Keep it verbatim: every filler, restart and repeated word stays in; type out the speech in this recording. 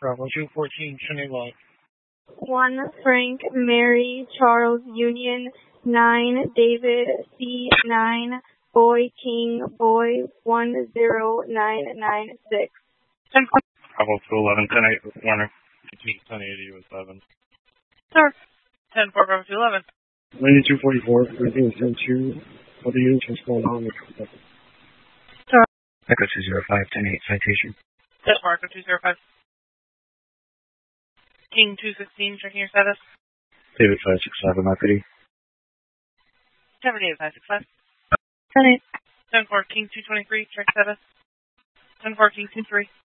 Bravo two fourteen, Chennai Live. one Frank Mary Charles Union, nine David C nine Boy King Boy one zero nine nine six. Bravo two eleven, ten eight with Warner. Between ten eighty with seven. Sir. ten four Bravo two eleven. ninety-two forty-four, everything is ten two. Other units, what's going on? Sir. Echo two zero five, ten eight, citation. Yes, Marco two zero five. King two sixteen, checking your status. David five six five, M I P D. Seven eight five six five. ten eight. ten four King two twenty-three, check status. ten four King two three.